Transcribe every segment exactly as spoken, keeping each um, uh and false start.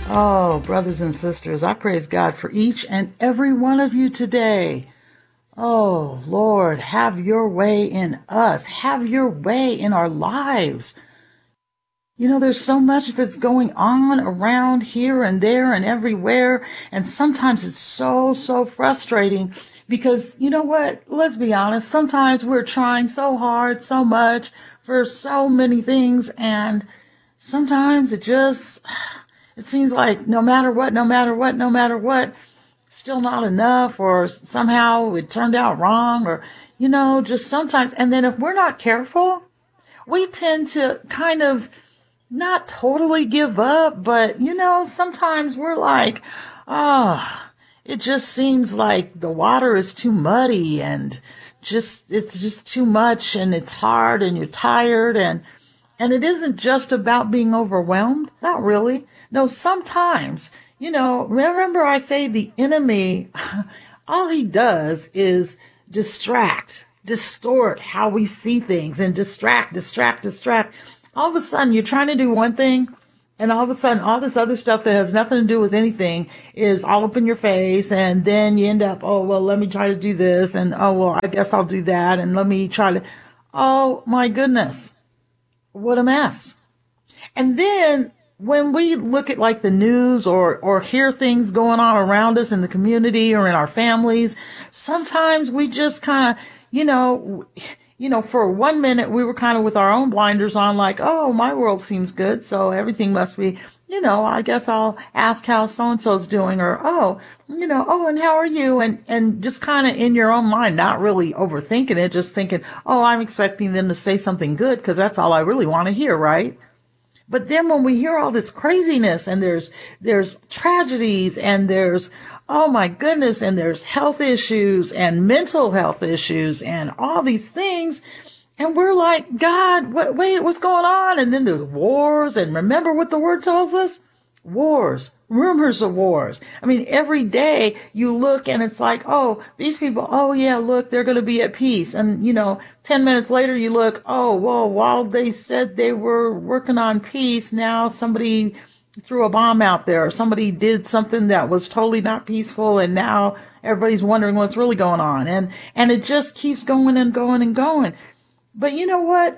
Oh, brothers and sisters, I praise God for each and every one of you today. Oh, Lord, have your way in us. Have your way in our lives. You know, there's so much that's going on around here and there and everywhere. And sometimes it's so, so frustrating because, you know what? Let's be honest. Sometimes we're trying so hard, so much for so many things. And sometimes it just, it seems like no matter what, no matter what, no matter what, still not enough, or somehow it turned out wrong, or, you know, just sometimes. And then if we're not careful, we tend to kind of not totally give up, but, you know, sometimes we're like, ah, oh, it just seems like the water is too muddy and just, it's just too much and it's hard and you're tired. And, and it isn't just about being overwhelmed. Not really. No, sometimes, you know, remember I say the enemy, all he does is distract, distort how we see things and distract, distract, distract. All of a sudden you're trying to do one thing and all of a sudden all this other stuff that has nothing to do with anything is all up in your face. And then you end up, oh, well, let me try to do this. And, oh, well, I guess I'll do that. And let me try to, oh my goodness, what a mess. And then when we look at like the news or, or hear things going on around us in the community or in our families, sometimes we just kind of, you know, you know, for one minute we were kind of with our own blinders on like, oh, my world seems good. So everything must be, you know, I guess I'll ask how so-and-so's doing, or, oh, you know, oh, and how are you? And, and just kind of in your own mind, not really overthinking it, just thinking, oh, I'm expecting them to say something good because that's all I really want to hear, right? But then when we hear all this craziness and there's, there's tragedies and there's, oh my goodness, and there's health issues and mental health issues and all these things. And we're like, God, what, wait, what's going on? And then there's wars. And remember what the word tells us? Wars, rumors of wars. I mean, every day you look and it's like, oh, these people, oh yeah, look, they're going to be at peace. And, you know, ten minutes later you look, oh, well, while they said they were working on peace, now somebody threw a bomb out there, or somebody did something that was totally not peaceful. And now everybody's wondering what's really going on. And, and it just keeps going and going and going. But you know what?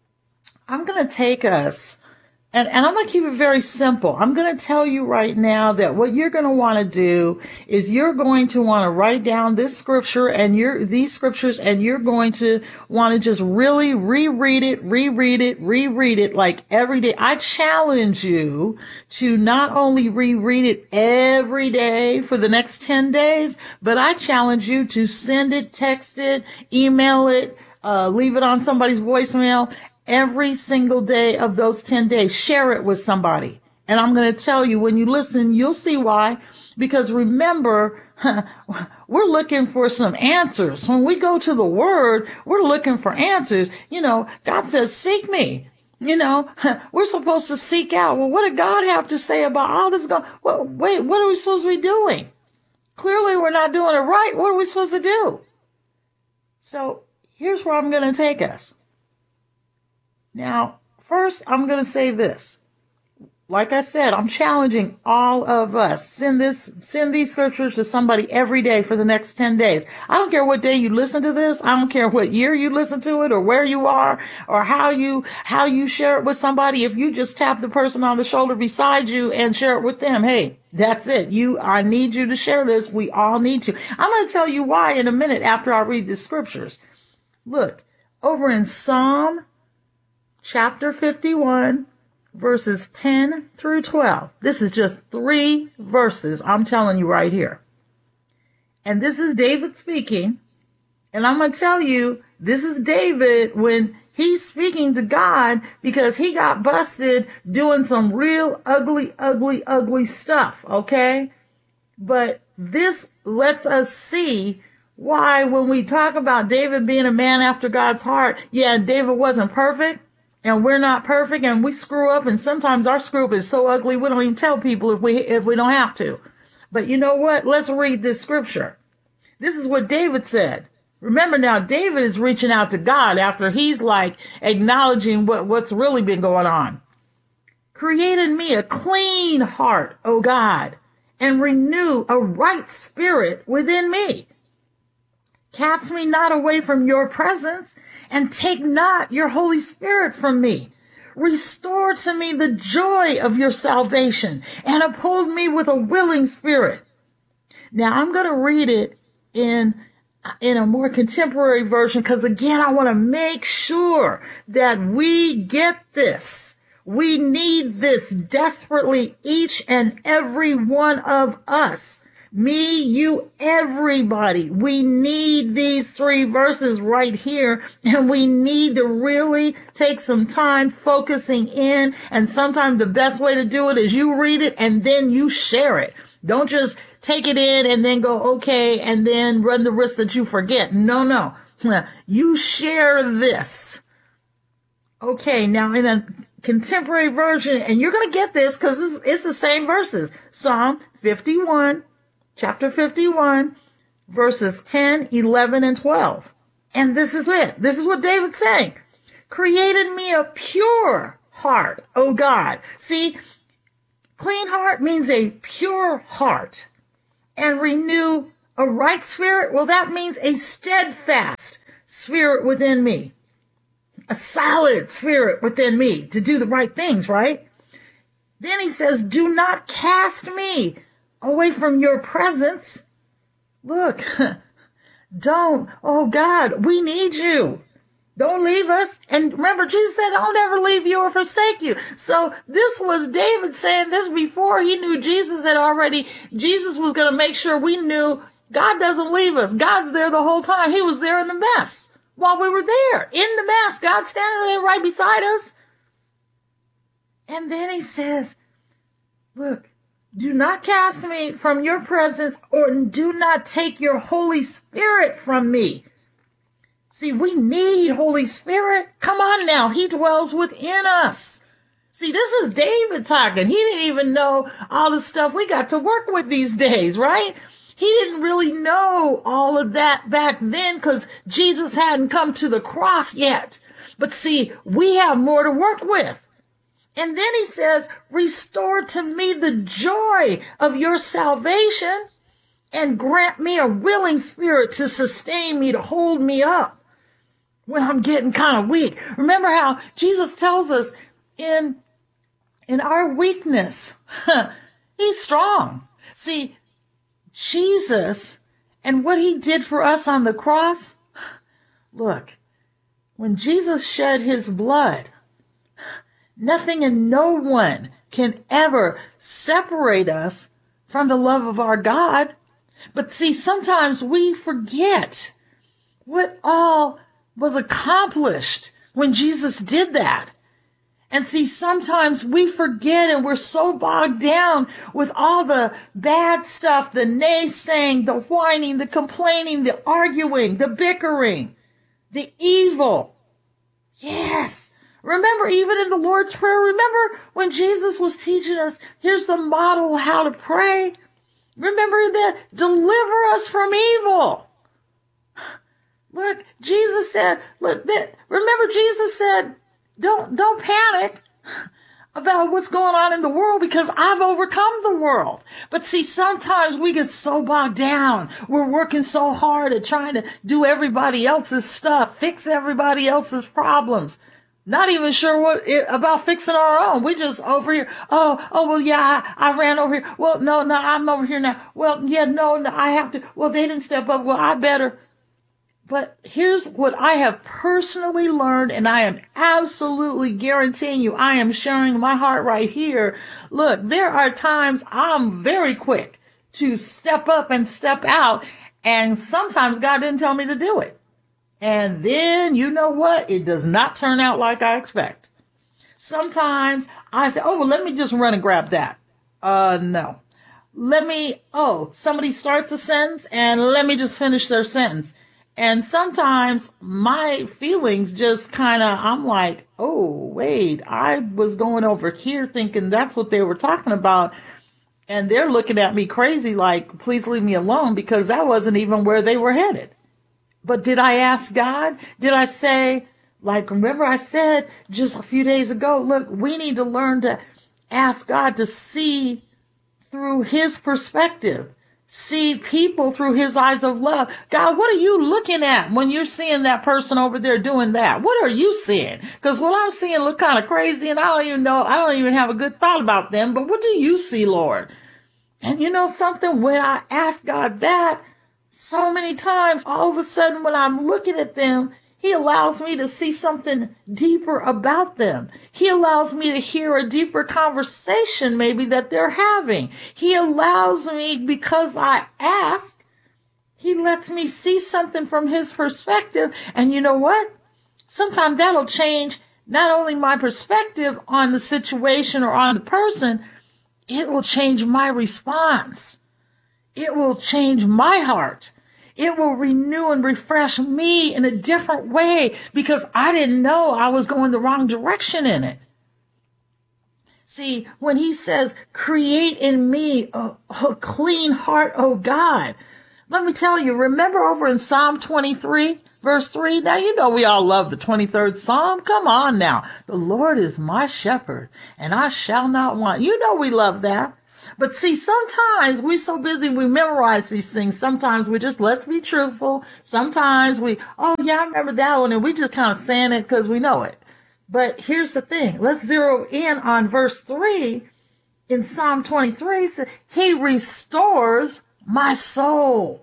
I'm going to take us And, and I'm going to keep it very simple. I'm going to tell you right now that what you're going to want to do is you're going to want to write down this scripture and your, these scriptures, and you're going to want to just really reread it, reread it, reread it like every day. I challenge you to not only reread it every day for the next ten days, but I challenge you to send it, text it, email it, uh, leave it on somebody's voicemail. Every single day of those ten days, share it with somebody. And I'm going to tell you, when you listen, you'll see why. Because remember, we're looking for some answers. When we go to the word, we're looking for answers. You know, God says, seek me. You know, we're supposed to seek out. Well, what did God have to say about all this? Go- well, wait, what are we supposed to be doing? Clearly, we're not doing it right. What are we supposed to do? So here's where I'm going to take us. Now, first, I'm going to say this. Like I said, I'm challenging all of us. Send this, send these scriptures to somebody every day for the next ten days. I don't care what day you listen to this. I don't care what year you listen to it, or where you are, or how you, how you share it with somebody. If you just tap the person on the shoulder beside you and share it with them, hey, that's it. You, I need you to share this. We all need to. I'm going to tell you why in a minute after I read the scriptures. Look, over in Psalm chapter fifty-one, verses ten through twelve. This is just three verses I'm telling you right here. And this is David speaking. And I'm going to tell you, this is David when he's speaking to God because he got busted doing some real ugly, ugly, ugly stuff. Okay. But this lets us see why when we talk about David being a man after God's heart, yeah, David wasn't perfect. And we're not perfect, and we screw up, and sometimes our screw up is so ugly we don't even tell people if we if we don't have to. But you know what? Let's read this scripture. This is what David said. Remember now, David is reaching out to God after he's like acknowledging what, what's really been going on. Create in me a clean heart, O God, and renew a right spirit within me. Cast me not away from your presence, and take not your Holy Spirit from me. Restore to me the joy of your salvation, and uphold me with a willing spirit. Now I'm going to read it in in a more contemporary version, because again, I want to make sure that we get this. We need this desperately, each and every one of us. Me, you, everybody. We need these three verses right here, and we need to really take some time focusing in. And sometimes the best way to do it is you read it and then you share it. Don't just take it in and then go, okay, and then run the risk that you forget. No, no. You share this. Okay, now in a contemporary version, and you're going to get this because it's, it's the same verses. Psalm fifty-one, chapter fifty-one, verses ten, eleven, and twelve. And this is it. This is what David's saying. Create in me a pure heart, O God. See, clean heart means a pure heart. And renew a right spirit. Well, that means a steadfast spirit within me. A solid spirit within me to do the right things, right? Then he says, do not cast me away from your presence. Look, don't, oh God, we need you. Don't leave us. And remember, Jesus said, I'll never leave you or forsake you. So this was David saying this before he knew Jesus had already, Jesus was going to make sure we knew God doesn't leave us. God's there the whole time. He was there in the mess while we were there. In the mess, God's standing there right beside us. And then he says, look, do not cast me from your presence, or do not take your Holy Spirit from me. See, we need Holy Spirit. Come on now. He dwells within us. See, this is David talking. He didn't even know all the stuff we got to work with these days, right? He didn't really know all of that back then because Jesus hadn't come to the cross yet. But see, we have more to work with. And then he says, restore to me the joy of your salvation and grant me a willing spirit to sustain me, to hold me up when I'm getting kind of weak. Remember how Jesus tells us in, in our weakness, he's strong. See, Jesus and what he did for us on the cross, look, when Jesus shed his blood, nothing and no one can ever separate us from the love of our God. But see, sometimes we forget what all was accomplished when Jesus did that. And see, sometimes we forget and we're so bogged down with all the bad stuff, the naysaying, the whining, the complaining, the arguing, the bickering, the evil. Yes. Remember, even in the Lord's Prayer, remember when Jesus was teaching us, here's the model how to pray. Remember that, deliver us from evil. Look, Jesus said, look, that, remember Jesus said, don't, don't panic about what's going on in the world because I've overcome the world. But see, sometimes we get so bogged down. We're working so hard at trying to do everybody else's stuff, fix everybody else's problems. Not even sure what it, about fixing our own. We just over here. Oh, oh, well, yeah, I, I ran over here. Well, no, no, I'm over here now. Well, yeah, no, no, I have to. Well, they didn't step up. Well, I better. But here's what I have personally learned, and I am absolutely guaranteeing you, I am sharing my heart right here. Look, there are times I'm very quick to step up and step out, and sometimes God didn't tell me to do it. And then, you know what? It does not turn out like I expect. Sometimes I say, oh, well, let me just run and grab that. Uh, no. Let me, oh, somebody starts a sentence and let me just finish their sentence. And sometimes my feelings just kind of, I'm like, oh, wait, I was going over here thinking that's what they were talking about. And they're looking at me crazy like, please leave me alone because that wasn't even where they were headed. But did I ask God? Did I say, like, remember I said just a few days ago, look, we need to learn to ask God to see through his perspective, see people through his eyes of love. God, what are you looking at when you're seeing that person over there doing that? What are you seeing? Because what I'm seeing look kind of crazy, and I don't even know, I don't even have a good thought about them, but what do you see, Lord? And you know something, when I ask God that so many times, all of a sudden when I'm looking at them, he allows me to see something deeper about them. He allows me to hear a deeper conversation maybe that they're having. He allows me, because I ask, he lets me see something from his perspective. And you know what? Sometimes that'll change not only my perspective on the situation or on the person, it will change my response. It will change my heart. It will renew and refresh me in a different way because I didn't know I was going the wrong direction in it. See, when he says, create in me a, a clean heart, oh God, let me tell you, remember over in Psalm twenty-three, verse three? Now, you know we all love the twenty-third Psalm. Come on now. The Lord is my shepherd, and I shall not want. You know we love that. But see, sometimes we're so busy, we memorize these things. Sometimes we just, let's be truthful. Sometimes we, oh yeah, I remember that one, and we just kind of saying it because we know it. But here's the thing. Let's zero in on verse three in Psalm twenty-three. Says, he restores my soul.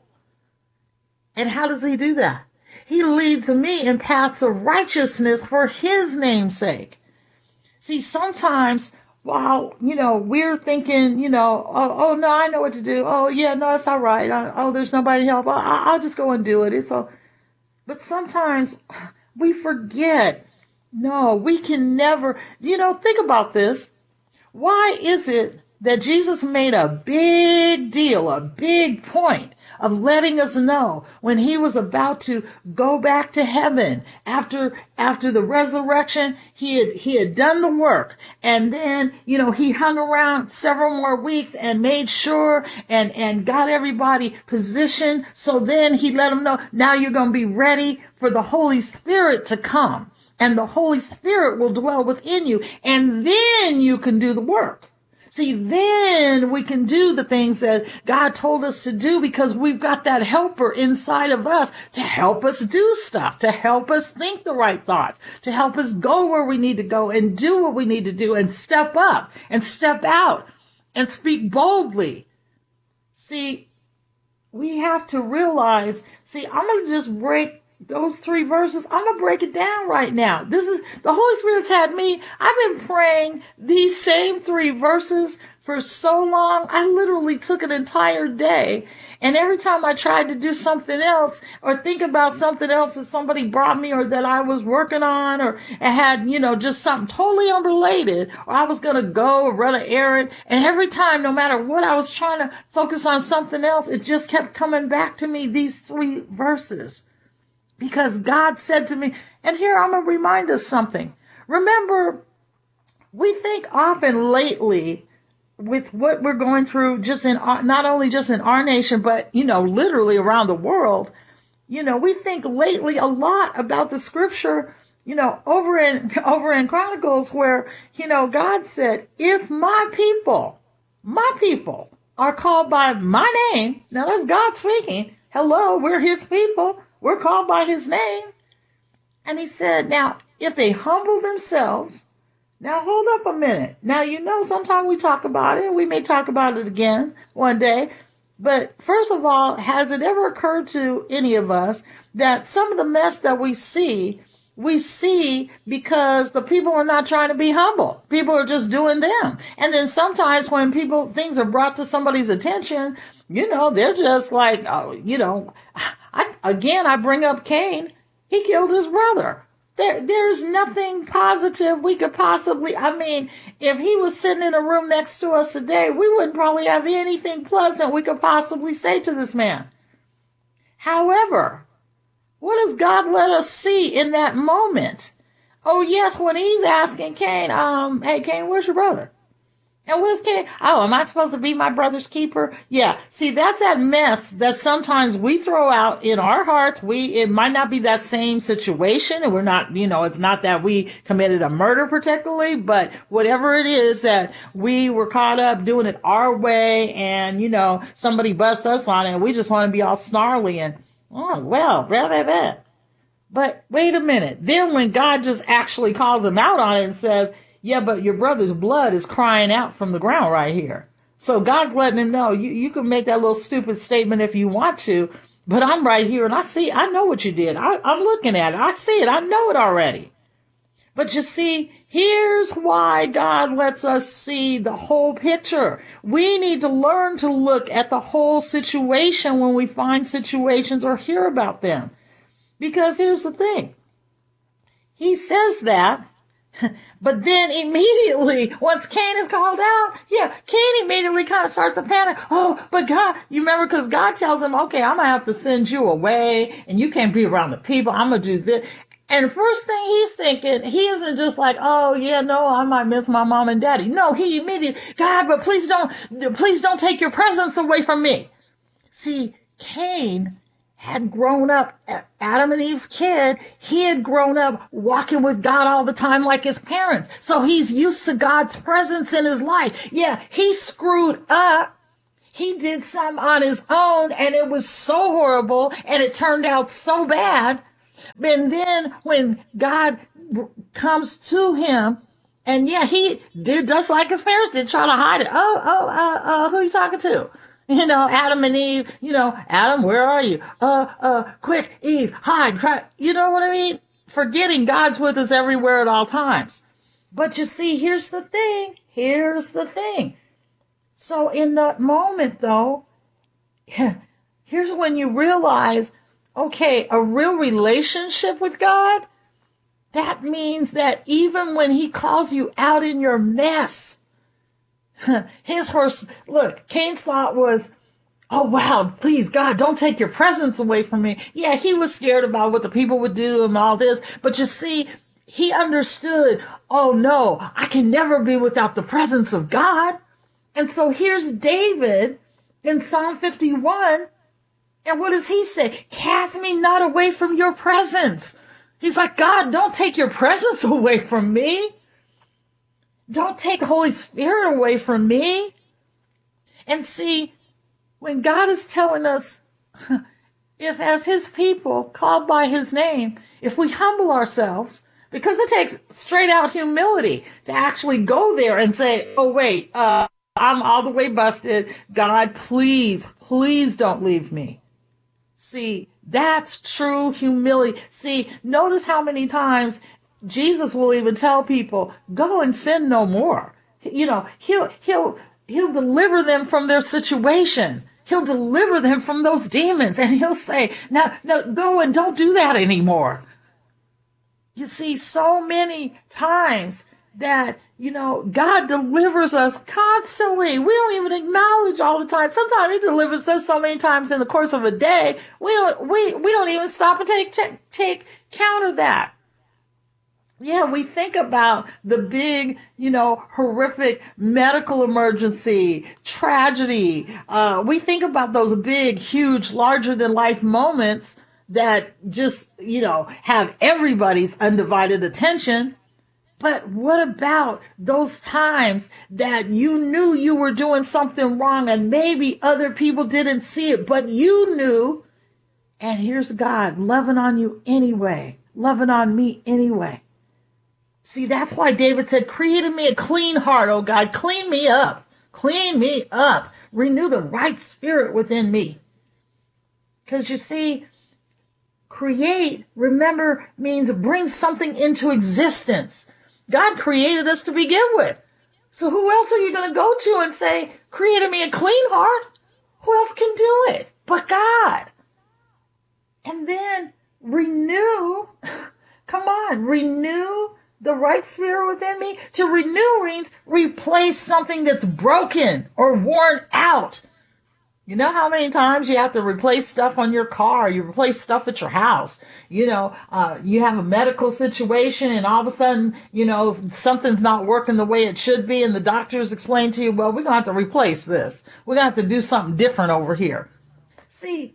And how does he do that? He leads me in paths of righteousness for his name's sake. See, sometimes while, you know, we're thinking, you know, oh, oh no, I know what to do. Oh, yeah, no, it's all right. I, oh, there's nobody to help. I, I'll just go and do it. It's all. But sometimes we forget. No, we can never, you know, think about this. Why is it that Jesus made a big deal, a big point of letting us know when he was about to go back to heaven after after the resurrection? He had he had done the work, and then, you know, he hung around several more weeks and made sure and and got everybody positioned. So then he let them know, now you're going to be ready for the Holy Spirit to come, and the Holy Spirit will dwell within you, and then you can do the work. See, then we can do the things that God told us to do because we've got that helper inside of us to help us do stuff, to help us think the right thoughts, to help us go where we need to go and do what we need to do and step up and step out and speak boldly. See, we have to realize, see, I'm going to just break those three verses. I'm going to break it down right now. This is, the Holy Spirit's had me, I've been praying these same three verses for so long. I literally took an entire day. And every time I tried to do something else or think about something else that somebody brought me or that I was working on, or I had, you know, just something totally unrelated, or I was going to go or run an errand. And every time, no matter what, I was trying to focus on something else, it just kept coming back to me, these three verses. Because God said to me, and here I'm going to remind us something. Remember, we think often lately with what we're going through, just in our, not only just in our nation, but, you know, literally around the world, you know, we think lately a lot about the scripture, you know, over in, over in Chronicles where, you know, God said, if my people, my people are called by my name, now that's God speaking. Hello, we're his people. We're called by his name. And he said, now, if they humble themselves, now hold up a minute. Now, you know, sometimes we talk about it. We may talk about it again one day. But first of all, has it ever occurred to any of us that some of the mess that we see, we see because the people are not trying to be humble. People are just doing them. And then sometimes when people, things are brought to somebody's attention, you know, they're just like, oh, you know, I, again, I bring up Cain. He killed his brother. There, there's nothing positive we could possibly, I mean, if he was sitting in a room next to us today, we wouldn't probably have anything pleasant we could possibly say to this man. However, what does God let us see in that moment? Oh, yes, when he's asking Cain, um, hey, Cain, where's your brother? And what's Cain? Oh, am I supposed to be my brother's keeper? Yeah. See, that's that mess that sometimes we throw out in our hearts. We, it might not be that same situation, and we're not, you know, it's not that we committed a murder particularly, but whatever it is that we were caught up doing it our way, and, you know, somebody busts us on it, and we just want to be all snarly and, oh, well, blah, blah, blah. But wait a minute. Then when God just actually calls him out on it and says, yeah, but your brother's blood is crying out from the ground right here. So God's letting him know, you, you can make that little stupid statement if you want to, but I'm right here and I see, I know what you did. I, I'm looking at it. I see it. I know it already. But you see, here's why God lets us see the whole picture. We need to learn to look at the whole situation when we find situations or hear about them. Because here's the thing. He says that, but then immediately, once Cain is called out, yeah, Cain immediately kind of starts to panic. Oh, but God, you remember, because God tells him, okay, I'm going to have to send you away, and you can't be around the people. I'm going to do this. And first thing he's thinking, he isn't just like, oh, yeah, no, I might miss my mom and daddy. No, he immediately, God, but please don't, please don't take your presence away from me. See, Cain had grown up, Adam and Eve's kid, he had grown up walking with God all the time like his parents. So he's used to God's presence in his life. Yeah, he screwed up. He did some on his own and it was so horrible and it turned out so bad. And then when God comes to him, and yeah, he did just like his parents did, try to hide it. Oh, oh, uh, uh, who are you talking to? You know, Adam and Eve, you know, Adam, where are you? Uh, uh, quick, Eve, hide, cry. You know what I mean? Forgetting God's with us everywhere at all times. But you see, here's the thing. Here's the thing. So in that moment, though, here's when you realize, okay, a real relationship with God, that means that even when he calls you out in your mess, his horse, look, Cain's thought was, oh, wow, please, God, don't take your presence away from me. Yeah, he was scared about what the people would do and all this. But you see, he understood, oh, no, I can never be without the presence of God. And so here's David in Psalm fifty-one. And what does he say? Cast me not away from your presence. He's like, God, don't take your presence away from me. Don't take Holy Spirit away from me. And see, when God is telling us, if as his people called by his name, if we humble ourselves, because it takes straight out humility to actually go there and say, oh, wait, uh, I'm all the way busted. God, please, please don't leave me. See, that's true humility. See, notice how many times Jesus will even tell people, go and sin no more. You know, he'll, he'll, he'll deliver them from their situation. He'll deliver them from those demons. And he'll say, now, now go and don't do that anymore. You see, so many times that, you know, God delivers us constantly. We don't even acknowledge all the time. Sometimes he delivers us so many times in the course of a day, we don't, we, we don't even stop and take, take, take count of that. Yeah, we think about the big, you know, horrific medical emergency, tragedy. Uh, we think about those big, huge, larger than life moments that just, you know, have everybody's undivided attention. But what about those times that you knew you were doing something wrong and maybe other people didn't see it, but you knew, and here's God loving on you anyway, loving on me anyway. See, that's why David said, create in me a clean heart, oh God, clean me up, clean me up, renew the right spirit within me. Because you see, create, remember, means bring something into existence. God created us to begin with. So who else are you going to go to and say, create in me a clean heart? Who else can do it but God? And then renew, come on, renew the right spirit within me. To renew means replace something that's broken or worn out. You know how many times you have to replace stuff on your car, you replace stuff at your house, you know, uh, you have a medical situation and all of a sudden, you know, something's not working the way it should be. And the doctors explain to you, well, we're going to have to replace this. We're going to have to do something different over here. See,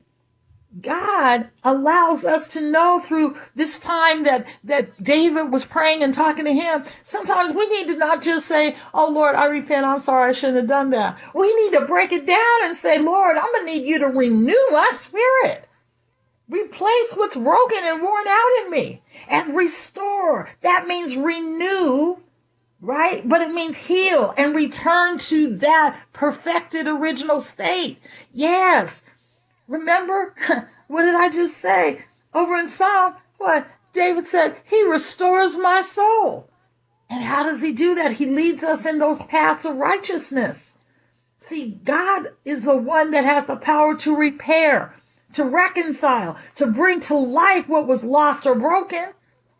God allows us to know through this time that, that David was praying and talking to him. Sometimes we need to not just say, oh, Lord, I repent. I'm sorry. I shouldn't have done that. We need to break it down and say, Lord, I'm going to need you to renew my spirit. Replace what's broken and worn out in me and restore. That means renew, right? But it means heal and return to that perfected original state. Yes. Remember, what did I just say? Over in Psalm, what? David said, he restores my soul. And how does he do that? He leads us in those paths of righteousness. See, God is the one that has the power to repair, to reconcile, to bring to life what was lost or broken.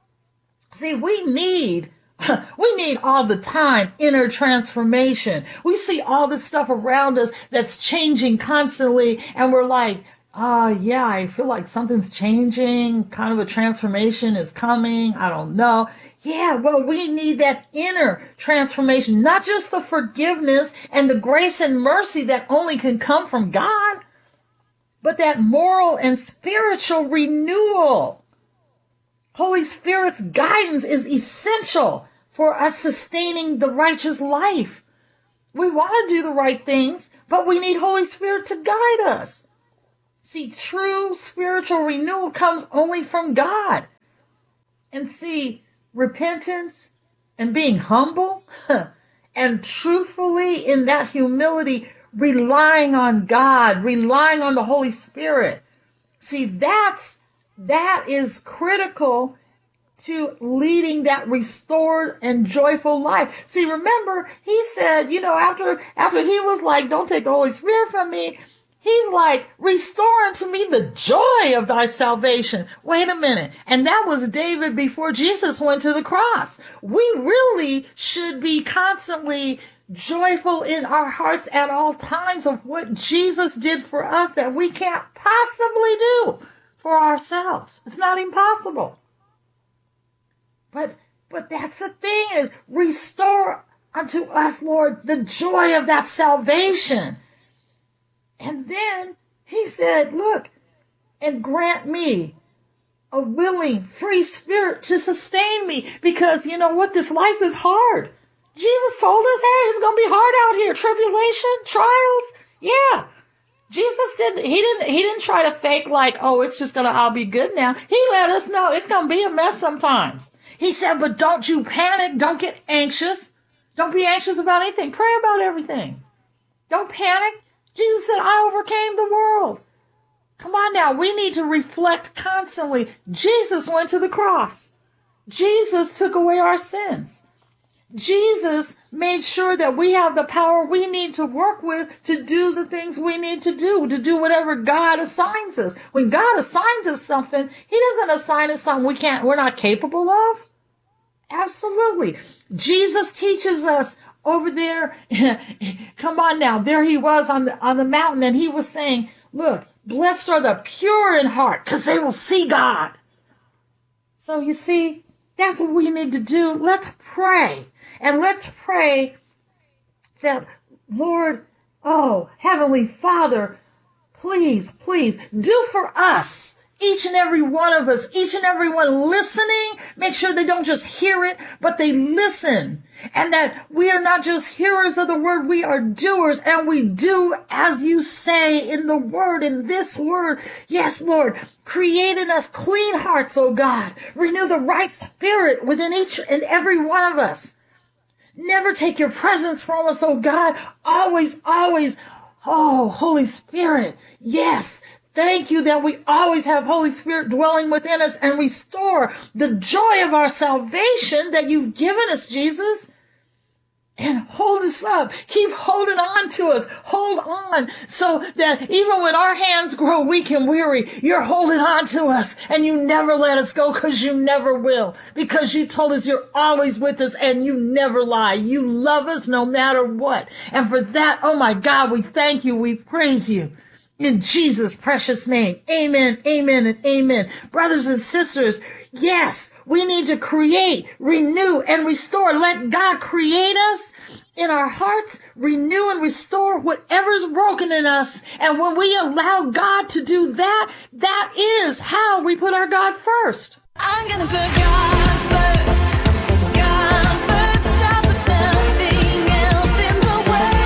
See, we need We need all the time inner transformation. We see all this stuff around us that's changing constantly, and we're like, uh, yeah, I feel like something's changing. Kind of a transformation is coming. I don't know. Yeah, well, we need that inner transformation, not just the forgiveness and the grace and mercy that only can come from God, but that moral and spiritual renewal. Holy Spirit's guidance is essential for us sustaining the righteous life. We want to do the right things, but we need Holy Spirit to guide us. See, true spiritual renewal comes only from God. And see, repentance and being humble and truthfully in that humility, relying on God, relying on the Holy Spirit. See, that's that is critical to leading that restored and joyful life. See, remember, he said, you know, after after he was like, don't take the Holy Spirit from me, he's like, restore unto me the joy of thy salvation. Wait a minute. And that was David before Jesus went to the cross. We really should be constantly joyful in our hearts at all times of what Jesus did for us that we can't possibly do for ourselves. It's not impossible. But but that's the thing is, restore unto us, Lord, the joy of that salvation. And then he said, look, and grant me a willing, free spirit to sustain me. Because you know what? This life is hard. Jesus told us, hey, it's going to be hard out here. Tribulation, trials. Yeah. Jesus didn't, he didn't, he didn't try to fake like, oh, it's just going to all be good now. He let us know it's going to be a mess sometimes. He said, but don't you panic. Don't get anxious. Don't be anxious about anything. Pray about everything. Don't panic. Jesus said, I overcame the world. Come on now. We need to reflect constantly. Jesus went to the cross. Jesus took away our sins. Jesus made sure that we have the power we need to work with to do the things we need to do, to do whatever God assigns us. When God assigns us something, he doesn't assign us something we can't, we're not capable of. Absolutely. Jesus teaches us over there. Come on now. There he was on the, on the mountain, and he was saying, look, blessed are the pure in heart, because they will see God. So you see, that's what we need to do. Let's pray. And let's pray that, Lord, oh, Heavenly Father, please, please do for us, each and every one of us, each and every one listening, make sure they don't just hear it, but they listen. And that we are not just hearers of the word, we are doers, and we do as you say in the word, in this word. Yes, Lord, create in us clean hearts, oh God. Renew the right spirit within each and every one of us. Never take your presence from us, oh God. Always, always, oh, Holy Spirit, yes. Thank you that we always have Holy Spirit dwelling within us and restore the joy of our salvation that you've given us, Jesus. and hold us up. Keep holding on to us. Hold on so that even when our hands grow weak and weary, you're holding on to us and you never let us go, because you never will, because you told us you're always with us and you never lie. You love us no matter what. And for that, oh my God, we thank you. We praise you. In Jesus' precious name. Amen, amen, and amen. Brothers and sisters, yes, we need to create, renew, and restore. Let God create us in our hearts, renew and restore whatever's broken in us. And when we allow God to do that, that is how we put our God first. I'm gonna put God first. God first. Stop with nothing else in the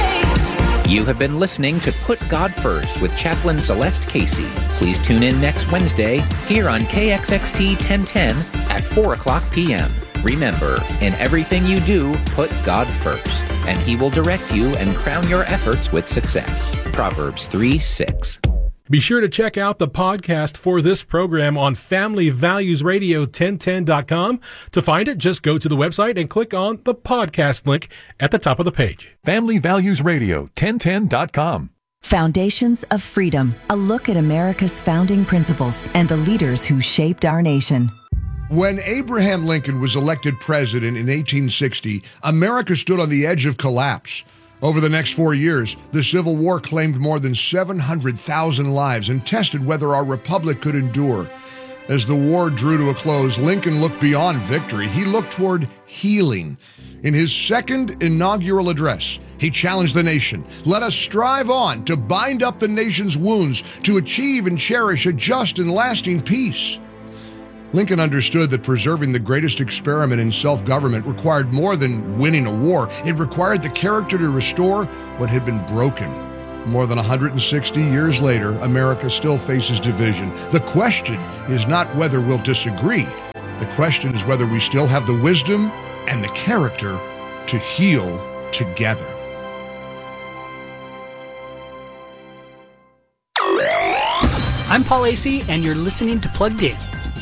way. You have been listening to Put God First with Chaplain Celeste Casey. Please tune in next Wednesday here on K X X T ten ten at four o'clock p.m. Remember, in everything you do, put God first, and He will direct you and crown your efforts with success. Proverbs three six. Be sure to check out the podcast for this program on family values radio ten ten dot com. To find it, just go to the website and click on the podcast link at the top of the page. family values radio ten ten dot com. Foundations of Freedom, a look at America's founding principles and the leaders who shaped our nation. When Abraham Lincoln was elected president in eighteen sixty, America stood on the edge of collapse. Over the next four years, the Civil War claimed more than seven hundred thousand lives and tested whether our republic could endure. As the war drew to a close, Lincoln looked beyond victory. He looked toward healing. In his second inaugural address, he challenged the nation. Let us strive on to bind up the nation's wounds, to achieve and cherish a just and lasting peace. Lincoln understood that preserving the greatest experiment in self-government required more than winning a war. It required the character to restore what had been broken. More than one hundred sixty years later, America still faces division. The question is not whether we'll disagree. The question is whether we still have the wisdom and the character to heal together. I'm Paul Acey, and you're listening to Plugged In.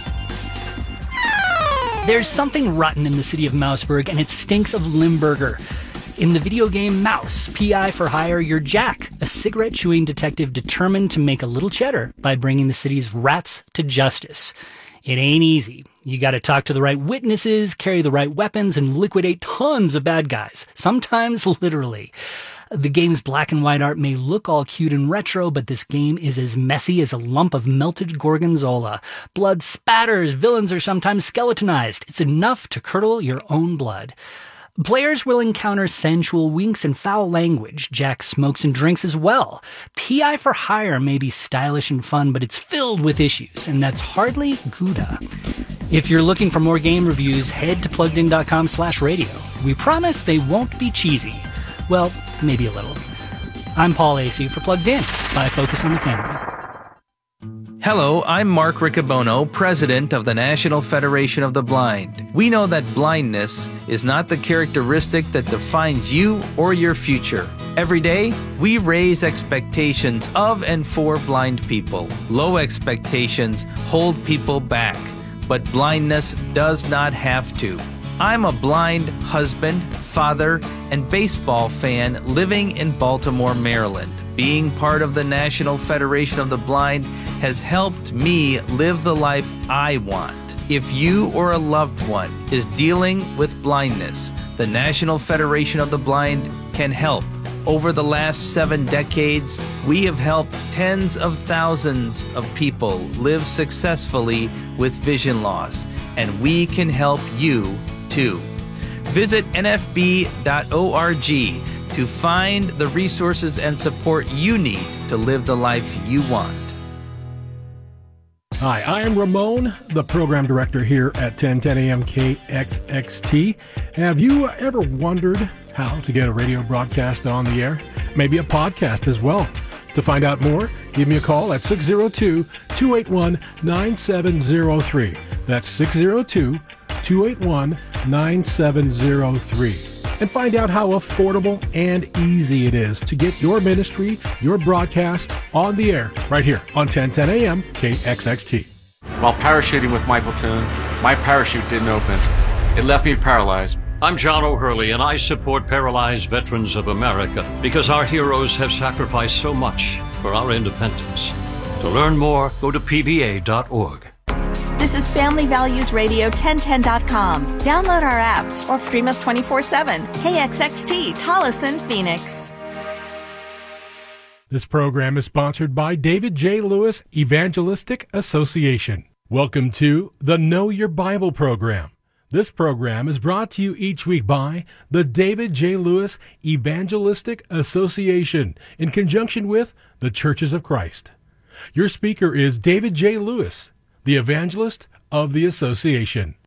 There's something rotten in the city of Mouseburg, and it stinks of Limburger. In the video game Mouse, P I for Hire, you're Jack, a cigarette-chewing detective determined to make a little cheddar by bringing the city's rats to justice. It ain't easy. You gotta talk to the right witnesses, carry the right weapons, and liquidate tons of bad guys. Sometimes literally. The game's black and white art may look all cute and retro, but this game is as messy as a lump of melted gorgonzola. Blood spatters, villains are sometimes skeletonized. It's enough to curdle your own blood. Players will encounter sensual winks and foul language. Jack smokes and drinks as well. P I for Hire may be stylish and fun, but it's filled with issues, and that's hardly Gouda. If you're looking for more game reviews, head to pluggedin.com slash radio. We promise they won't be cheesy. Well, maybe a little. I'm Paul Acey for Plugged In by Focus on the Family. Hello, I'm Mark Riccobono, President of the National Federation of the Blind. We know that blindness is not the characteristic that defines you or your future. Every day, we raise expectations of and for blind people. Low expectations hold people back, but blindness does not have to. I'm a blind husband, father, and baseball fan living in Baltimore, Maryland. Being part of the National Federation of the Blind has helped me live the life I want. If you or a loved one is dealing with blindness, the National Federation of the Blind can help. Over the last seven decades, we have helped tens of thousands of people live successfully with vision loss, and we can help you too. Visit N F B dot org to find the resources and support you need to live the life you want. Hi, I am Ramon, the program director here at ten ten A M K X X T. Have you ever wondered how to get a radio broadcast on the air? Maybe a podcast as well. To find out more, give me a call at six oh two, two eight one, nine seven oh three. That's six oh two, two eight one, nine seven oh three. And find out how affordable and easy it is to get your ministry, your broadcast on the air right here on ten ten A M K X X T. While parachuting with my platoon, my parachute didn't open. It left me paralyzed. I'm John O'Hurley, and I support Paralyzed Veterans of America because our heroes have sacrificed so much for our independence. To learn more, go to P V A dot org. This is Family Values Radio ten ten dot com. Download our apps or stream us twenty-four seven. K X X T, Tolleson, Phoenix. This program is sponsored by David J. Lewis Evangelistic Association. Welcome to the Know Your Bible program. This program is brought to you each week by the David J. Lewis Evangelistic Association in conjunction with the Churches of Christ. Your speaker is David J. Lewis, the evangelist of the association.